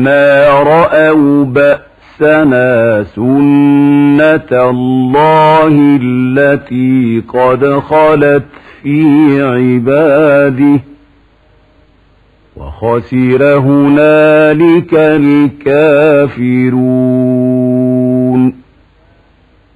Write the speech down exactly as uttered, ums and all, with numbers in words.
رأوا بأسنا سنة الله التي قد خلت في عباده وخسر هنالك الكافرون.